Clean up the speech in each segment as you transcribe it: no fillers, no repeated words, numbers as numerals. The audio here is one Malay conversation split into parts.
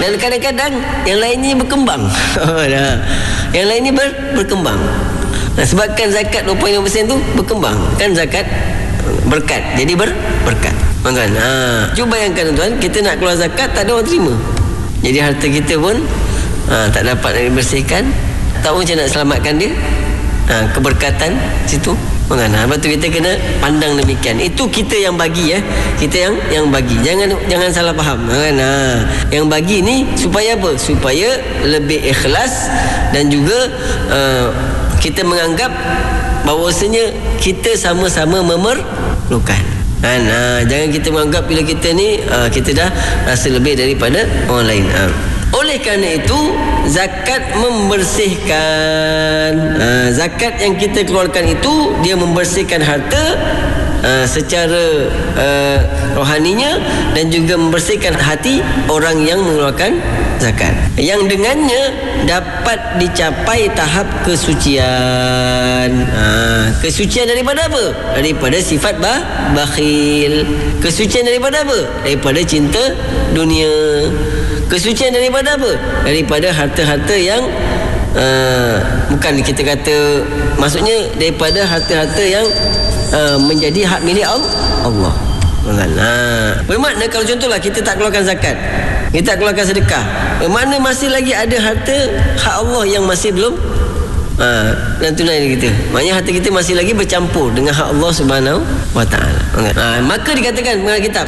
Dan kadang-kadang yang lainnya berkembang. Yang lainnya berkembang. Sebabkan zakat 25% tu berkembang. Kan zakat berkat, jadi berkat. Kan? Cuba bayangkan tuan, kita nak keluar zakat, tak ada orang terima. Jadi harta kita pun tak dapat dibersihkan. Tak tahu macam nak selamatkan dia. Keberkatan situ. Lepas tu kita kena pandang demikian. Itu kita yang bagi, kita yang bagi. Jangan salah faham. Yang bagi ni supaya apa? Supaya lebih ikhlas dan juga kita menganggap bahawasanya kita sama-sama memerlukan. Jangan kita menganggap bila kita ni kita dah rasa lebih daripada orang lain. Oleh kerana itu zakat membersihkan. Zakat yang kita keluarkan itu dia membersihkan harta secara rohaninya dan juga membersihkan hati orang yang mengeluarkan zakat, yang dengannya dapat dicapai tahap kesucian. Kesucian daripada apa? Daripada sifat bakhil. Kesucian daripada apa? Daripada cinta dunia. Kesucian daripada apa? Daripada harta-harta yang bukan kita kata, maksudnya daripada harta-harta yang menjadi hak milik Allah. Bermakna kalau contohlah kita tak keluarkan zakat, kita tak keluarkan sedekah, bermakna masih lagi ada harta hak Allah yang masih belum dan tunai kita. Maknanya harta kita masih lagi bercampur dengan hak Allah Subhanahu wa taala. Maka dikatakan dalam kitab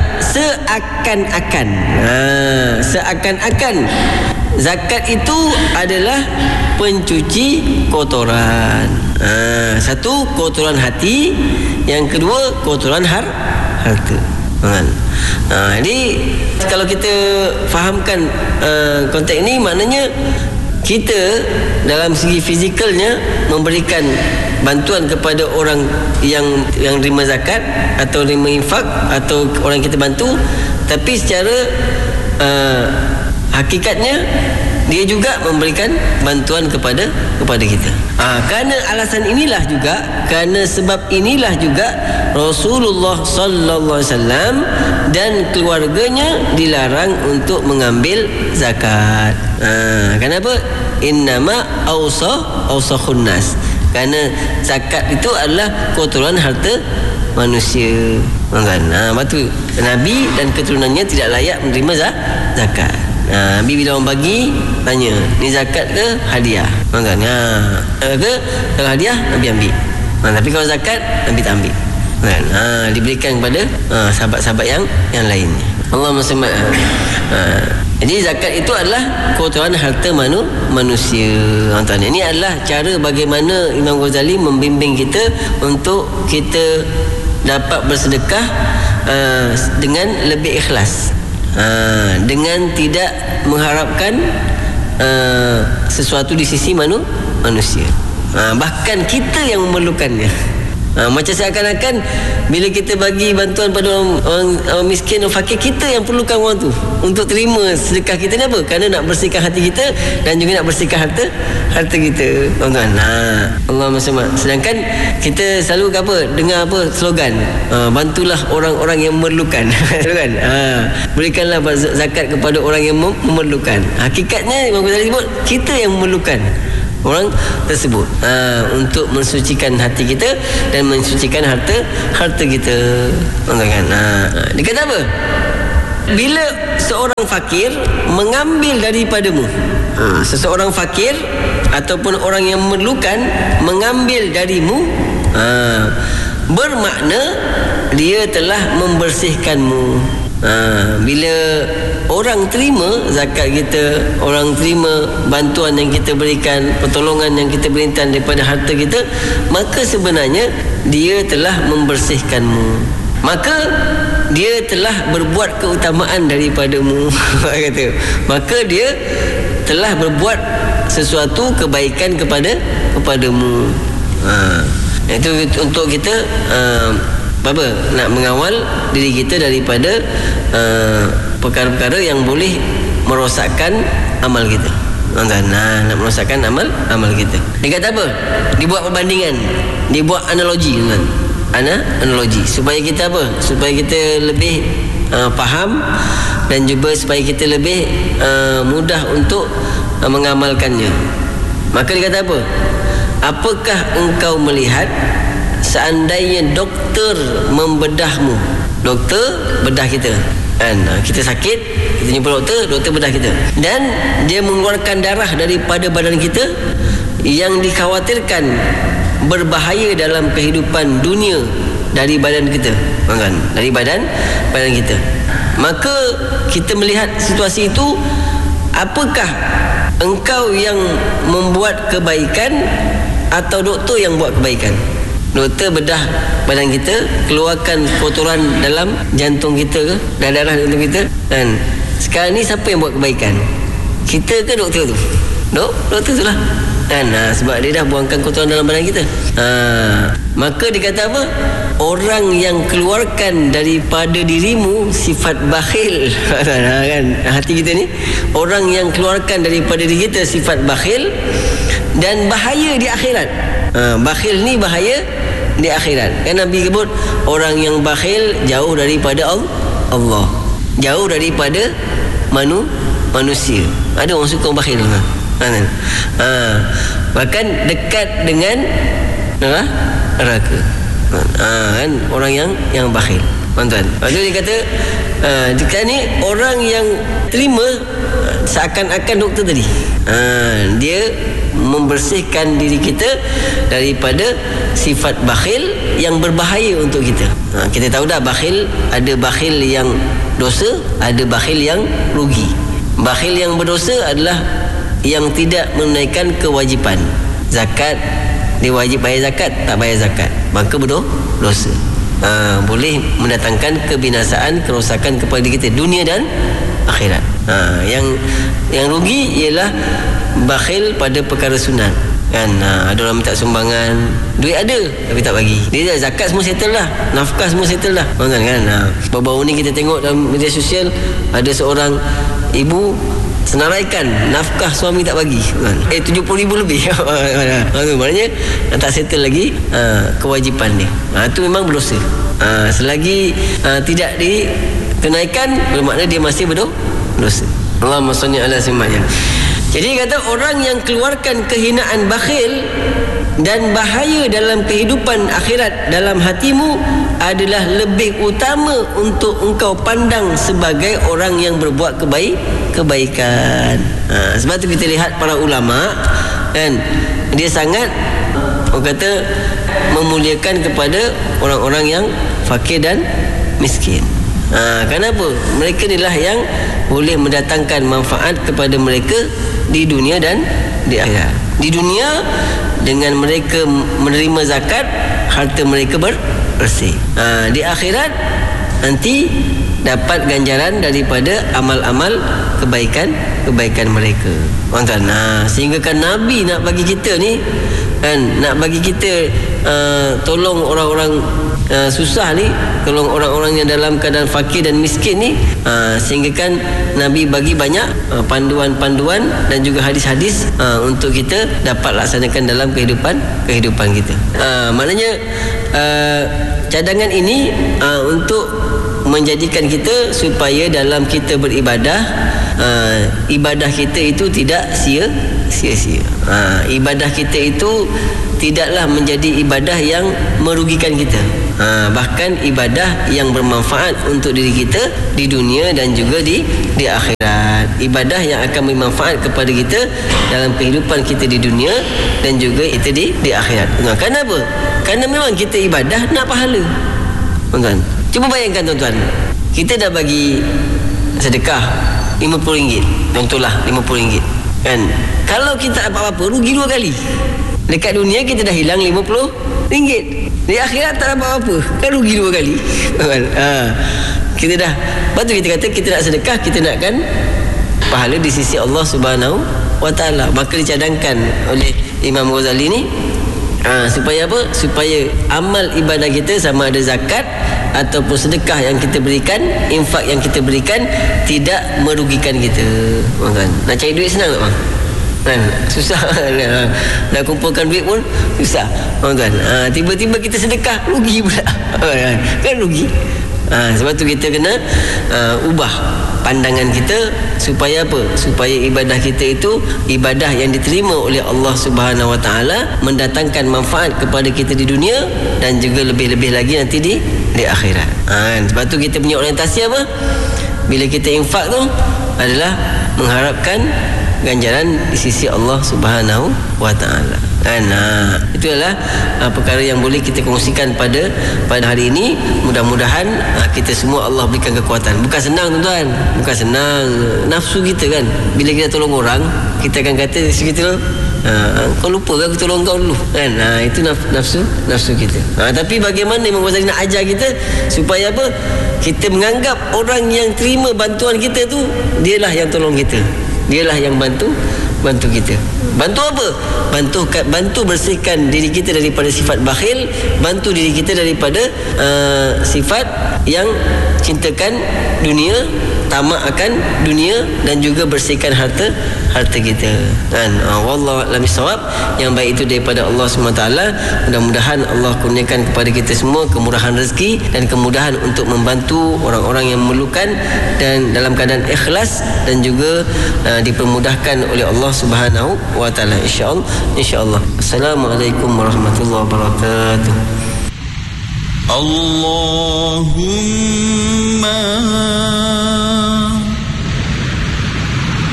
seakan-akan zakat itu adalah pencuci kotoran. Satu, kotoran hati. Yang kedua, kotoran harta. Jadi kalau kita fahamkan konteks ini, maknanya kita dalam segi fizikalnya memberikan bantuan kepada orang yang terima zakat atau terima infak atau orang kita bantu, tapi secara hakikatnya dia juga memberikan bantuan kepada kita. Kerana alasan inilah juga, kerana sebab inilah juga Rasulullah sallallahu alaihi wasallam dan keluarganya dilarang untuk mengambil zakat. Kenapa? Innama awsakhun nas. Kerana zakat itu adalah kotoran harta manusia. Lepas tu Nabi dan keturunannya tidak layak menerima zakat. Nabi bila orang bagi, tanya, ni zakat ke hadiah? Kalau hadiah, Nabi ambil. Tapi kalau zakat, Nabi tak ambil. Diberikan kepada sahabat-sahabat yang lainnya. Allahumma salli. Jadi zakat itu adalah kotoran harta manusia. Ini adalah cara bagaimana Imam Ghazali membimbing kita untuk kita dapat bersedekah dengan lebih ikhlas, dengan tidak mengharapkan sesuatu di sisi manusia. Bahkan kita yang memerlukannya. Macam seakan-akan bila kita bagi bantuan pada orang miskin, orang fakir, kita yang perlukan orang tu untuk terima sedekah kita. Ni apa? Kerana nak bersihkan hati kita dan juga nak bersihkan harta kita. Tuan-tuan, Allahumma salli. Sedangkan kita selalu dengar slogan, bantulah orang-orang yang memerlukan. Kan? Berikanlah zakat kepada orang yang memerlukan. Hakikatnya Imam Ghazali sebut kita yang memerlukan orang tersebut, untuk mensucikan hati kita dan mensucikan harta kita. Dia kata apa? Bila seorang fakir mengambil daripadamu, seseorang fakir ataupun orang yang memerlukan mengambil darimu, bermakna dia telah membersihkanmu. Bila orang terima zakat kita, orang terima bantuan yang kita berikan, pertolongan yang kita berikan daripada harta kita, maka sebenarnya dia telah membersihkanmu, maka dia telah berbuat keutamaan daripadamu. Kata, maka dia telah berbuat sesuatu kebaikan kepadamu. Itu untuk kita nak mengawal diri kita daripada perkara-perkara yang boleh merosakkan amal kita. Nak merosakkan amal kita. Dia kata apa? Dibuat perbandingan, dibuat analogi, analogi supaya kita supaya kita lebih faham dan juga supaya kita lebih mudah untuk mengamalkannya. Maka dia kata apa? Apakah engkau melihat seandainya doktor membedahmu, doktor bedah kita kan, kita sakit, kita jumpa doktor bedah kita, dan dia mengeluarkan darah daripada badan kita yang dikhawatirkan berbahaya dalam kehidupan dunia dari badan kita kan, dari badan kita. Maka kita melihat situasi itu, apakah engkau yang membuat kebaikan atau doktor yang buat kebaikan? Doktor bedah badan kita, keluarkan kotoran dalam jantung kita ke, darah jantung kita kan. Sekarang ni siapa yang buat kebaikan? Kita ke doktor tu? Doktor tu lah kan. Sebab dia dah buangkan kotoran dalam badan kita. Maka dia kata apa? Orang yang keluarkan daripada dirimu sifat bakhil kan, hati kita ni, orang yang keluarkan daripada diri kita sifat bakhil dan bahaya di akhirat. Bakhil ni bahaya di akhirat. Kan Nabi sebut orang yang bakhil jauh daripada Allah, jauh daripada manusia. Ada orang suka orang bakhil bahkan dekat dengan neraka kan, orang yang bakhil, tuan-tuan. Lepas tu dia kata jika ni orang yang terima seakan-akan doktor tadi, dia membersihkan diri kita daripada sifat bakhil yang berbahaya untuk kita. Kita tahu dah bakhil, ada bakhil yang dosa, ada bakhil yang rugi. Bakhil yang berdosa adalah yang tidak menunaikan kewajipan. Zakat, dia wajib bayar zakat, tak bayar zakat, maka berdosa. Boleh mendatangkan kebinasaan, kerosakan kepada kita dunia dan akhirat. Yang rugi ialah bakhil pada perkara sunat kan. Ada orang minta sumbangan, duit ada tapi tak bagi. Dia zakat semua settle dah, nafkah semua settle dah kan. Baru-baru ni kita tengok dalam media sosial, ada seorang ibu senaraikan nafkah suami tak bagi kan. 70,000 lebih. Maknanya tak settle lagi kewajipan dia. Itu memang berdosa. Selagi tidak ditunaikan, bermakna dia masih berdosa. Allahumma salli ala sayyidina. Jadi kata orang yang keluarkan kehinaan bakhil dan bahaya dalam kehidupan akhirat dalam hatimu adalah lebih utama untuk engkau pandang sebagai orang yang berbuat kebaikan. Sebab tu kita lihat para ulama kan, dia sangat orang kata memuliakan kepada orang-orang yang fakir dan miskin. Kenapa? Mereka inilah yang boleh mendatangkan manfaat kepada mereka di dunia dan di akhirat. Di dunia dengan mereka menerima zakat, harta mereka bersih. Di akhirat nanti dapat ganjaran daripada amal-amal kebaikan mereka. Tuan-tuan, sehingga kan Nabi nak bagi kita ni kan, nak bagi kita tolong orang-orang susah ni, tolong orang-orang yang dalam keadaan fakir dan miskin ni, sehingga kan Nabi bagi banyak panduan-panduan dan juga hadis-hadis untuk kita dapat laksanakan dalam kehidupan kita. Maknanya cadangan ini untuk menjadikan kita supaya dalam kita beribadah, ibadah kita itu tidak sia-sia. Ibadah kita itu tidaklah menjadi ibadah yang merugikan kita, bahkan ibadah yang bermanfaat untuk diri kita di dunia dan juga di akhirat. Ibadah yang akan bermanfaat kepada kita dalam kehidupan kita di dunia dan juga itu di akhirat. Kenapa? Kerana memang kita ibadah nak pahala. Tuan-tuan, cuba bayangkan tuan-tuan, kita dah bagi sedekah RM50, contohlah RM50 kan. Kalau kita dapat apa-apa, rugi 2 kali. Dekat dunia kita dah hilang RM50, di akhirat tak dapat apa-apa, kan rugi 2 kali. Kita dah, lepas tu kita kata kita nak sedekah, kita nakkan pahala di sisi Allah Subhanahu wa Ta'ala. Maka dicadangkan oleh Imam Ghazali ni, supaya apa? Supaya amal ibadah kita, sama ada zakat ataupun sedekah yang kita berikan, infak yang kita berikan, tidak merugikan kita. Nak cari duit senang tak bang? Kan? Susah. Nak kumpulkan duit pun susah. Tiba-tiba kita sedekah, rugi pula. Kan rugi. Sebab tu kita kena ubah pandangan kita supaya apa? Supaya ibadah kita itu ibadah yang diterima oleh Allah Subhanahu Wa Taala, mendatangkan manfaat kepada kita di dunia dan juga lebih-lebih lagi nanti di akhirat. Sebab tu kita punya orientasi apa? Bila kita infak tu adalah mengharapkan ganjaran di sisi Allah Subhanahu Wa Taala. Itu adalah perkara yang boleh kita kongsikan pada hari ini. Mudah-mudahan kita semua Allah berikan kekuatan. Bukan senang tuan-tuan, bukan senang. Nafsu kita kan, bila kita tolong orang, kita akan kata segitu, kau lupa aku tolong kau dulu kan. Itu nafsu kita. Tapi bagaimana Imam Ghazali nak ajar kita supaya apa? Kita menganggap orang yang terima bantuan kita tu dialah yang tolong kita, dialah yang bantu kita. Bantu apa? Bantu bersihkan diri kita daripada sifat bakhil, bantu diri kita daripada sifat yang cintakan dunia, tamak akan dunia, dan juga bersihkan harta kita. Wallahu a'lam bissawab. Yang baik itu daripada Allah SWT. Mudah-mudahan Allah kurniakan kepada kita semua kemurahan rezeki dan kemudahan untuk membantu orang-orang yang memerlukan dan dalam keadaan ikhlas, dan juga dipermudahkan oleh Allah Subhanahu wa taala, insyaallah. Assalamualaikum warahmatullahi wabarakatuh. Allahumma